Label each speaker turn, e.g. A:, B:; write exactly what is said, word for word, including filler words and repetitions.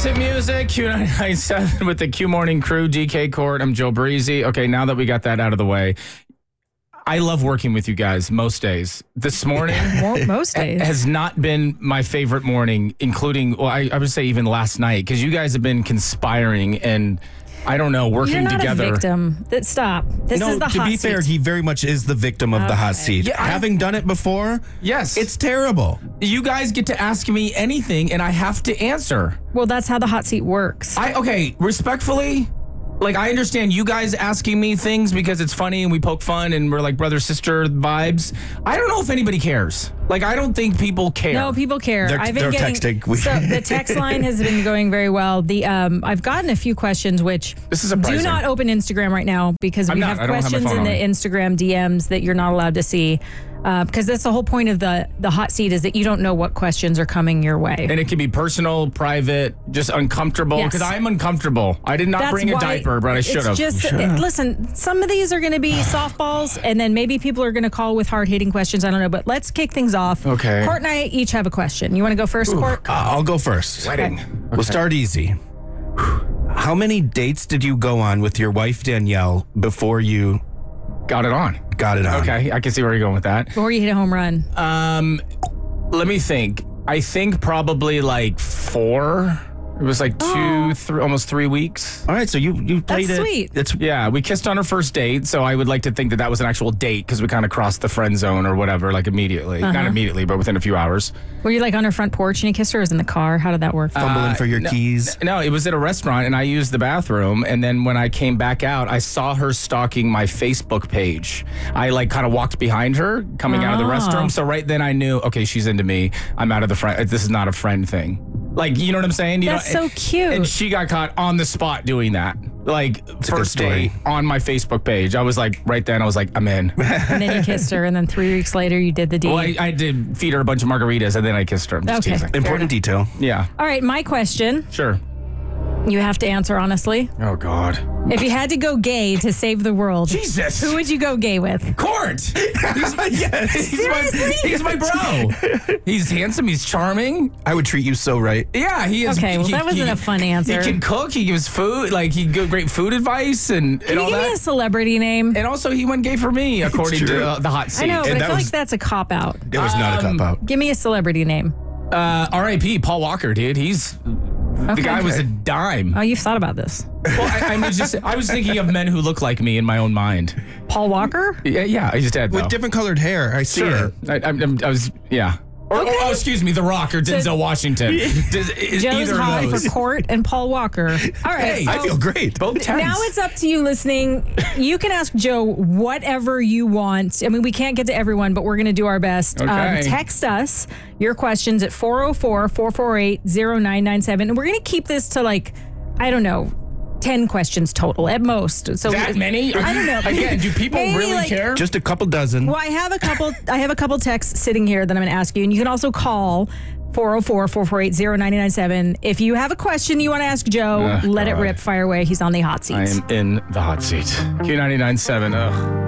A: Exit music, Q ninety-nine seven with the Q Morning Crew, D K Court. I'm Joe Breezy. Okay, now that we got that out of the way, I love working with you guys most days. This morning
B: most days
A: has not been my favorite morning, including, well, I, I would say even last night, because you guys have been conspiring and, I don't know, working
B: You're not
A: together.
B: a victim. That stop. This
C: no,
B: is the
C: to
B: hot
C: be
B: seat.
C: fair, he very much is the victim of the hot seat.
A: Yeah, I-
C: Having done it before,
A: Yes.
C: it's terrible.
A: You guys get to ask me anything and I have to answer.
B: Well, that's how the hot seat works.
A: I okay, respectfully, like I understand you guys asking me things because it's funny and we poke fun and we're like brother sister vibes. I don't know if anybody cares. Like I don't think people care.
B: No, people care.
C: They're-
B: I've been
C: they're
B: getting,
C: texting. We-
B: So the text line has been going very well. The um, I've gotten a few questions, which
A: This is surprising.
B: do not open Instagram right now because
A: I'm
B: we
A: not.
B: have
A: I don't have my
B: questions
A: phone
B: in the
A: on.
B: Instagram D Ms that you're not allowed to see. Uh, because that's the whole point of the the hot seat is that you don't know what questions are coming your way.
A: And it can be personal, private, just uncomfortable.
B: Yes.
A: Because I'm uncomfortable. I did not
B: That's
A: bring a
B: why
A: diaper, but I
B: it's
A: should have.
B: Just it- listen. Some of these are going to be softballs, and then maybe people are going to call with hard hitting questions. I don't know, but let's kick things off.
A: Okay.
B: Court and I each have a question. You want to go first, Court?
C: Uh, I'll go first.
A: Wedding.
C: We'll start easy. How many dates did you go on with your wife, Danielle, before you
A: Got it on.
C: got it on?
A: Okay, I can see where you're going with that.
B: Before you hit a home run.
A: Um, let me think. I think probably like four. It was like two, three, almost three weeks.
C: All right, so you you played
B: That's
C: it.
B: sweet.
C: It's
A: Yeah, we kissed on our first date, so I would like to think that that was an actual date because we kind of crossed the friend zone or whatever, like immediately. Not immediately, but within a few hours.
B: Were you like on her front porch and you kissed her, or was it in the car? How did that work?
C: fumbling for your
A: no,
C: keys.
A: No, it was at a restaurant, and I used the bathroom. And then when I came back out, I saw her stalking my Facebook page. I like kind of walked behind her coming out of the
B: Oh.
A: restroom. So right then I knew, okay, she's into me. I'm out of the friend. This is not a friend thing. Like, you know what I'm saying? You
B: That's
A: know,
B: so cute.
A: And she got caught on the spot doing that. Like,
C: a good
A: first
C: story.
A: date on my Facebook page. I was like, right then, I was like, I'm in.
B: And then you kissed her, and then three weeks later you did the deed.
A: Well, I, I did feed her a bunch of margaritas, and then I kissed her. I'm just
B: Okay.
A: teasing.
C: Important detail.
A: Yeah,
B: All right, my question.
A: sure.
B: You have to answer honestly.
A: Oh, God.
B: If you had to go gay to save the world,
A: Jesus.
B: who would you go gay with?
A: Court. He's my, he's my, he's my bro. He's handsome. He's charming.
C: I would treat you so right.
A: Yeah, he is.
B: Okay, well,
A: he-
B: that wasn't
A: he-
B: a fun answer.
A: He can cook. He gives food. Like, he gives great food advice and,
B: Can
A: and
B: you
A: all
B: give me a
A: that.
B: celebrity name?
A: And also, he went gay for me, according
C: true.
A: to uh, the hot seat.
B: I know, but I
C: that
B: feel
C: was-
B: like that's a cop out.
C: It was not a
A: Um,
C: cop out.
B: Give me a celebrity name.
A: Uh, R I P Paul Walker, dude. He's the
B: Okay.
A: guy was a dime.
B: Oh, you've thought about this.
A: Well, I, I was just I was thinking of men who look like me in my own mind.
B: Paul Walker?
A: Yeah, yeah. He's dead though.
C: With different colored hair. I see
A: Sure.
C: it.
A: I, I'm, I was yeah. Or,
B: Okay.
A: oh, excuse me, The Rock or Denzel Washington. Does, is
B: Joe's
A: either of
B: high
A: those.
B: for Court and Paul Walker. All right.
A: Hey,
B: so
C: I feel great.
A: Both tens.
B: now it's up to you listening. You can ask Joe whatever you want. I mean, we can't get to everyone, but we're going to do our best.
A: Okay.
B: text us your questions at four oh four, four four eight, oh nine nine seven. And we're going to keep this to like, I don't know, ten questions total at most. So
A: that many?
B: I don't know.
A: Again, do people
B: Maybe,
A: really
B: like-
A: care?
C: Just a couple dozen.
B: Well, I have a couple. I have a couple texts sitting here that I'm going to ask you, and you can also call four oh four, four four eight, oh nine nine seven. If you have a question you want to ask Joe,
A: Oh,
B: let it
A: God.
B: rip. Fire away. He's on the hot seat.
A: I am in the hot seat. Q ninety-nine point seven. Ugh.